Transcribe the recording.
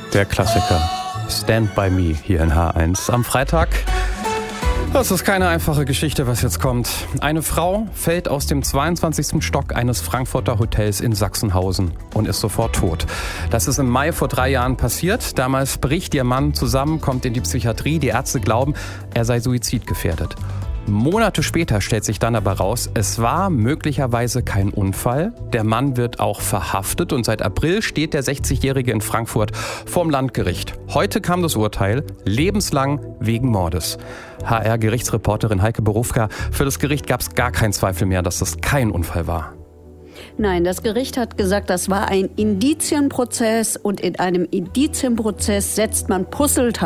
Der Klassiker Stand By Me hier in H1 am Freitag. Das ist keine einfache Geschichte, was jetzt kommt. Eine Frau fällt aus dem 22. Stock eines Frankfurter Hotels in Sachsenhausen und ist sofort tot. Das ist im Mai vor 3 Jahren passiert. Damals bricht ihr Mann zusammen, kommt in die Psychiatrie. Die Ärzte glauben, er sei suizidgefährdet. Monate später stellt sich dann aber raus, es war möglicherweise kein Unfall. Der Mann wird auch verhaftet und seit April steht der 60-Jährige in Frankfurt vorm Landgericht. Heute kam das Urteil, lebenslang wegen Mordes. HR-Gerichtsreporterin Heike Borufka, für das Gericht gab es gar keinen Zweifel mehr, dass das kein Unfall war. Nein, das Gericht hat gesagt, das war ein Indizienprozess und in einem Indizienprozess setzt man Puzzleteile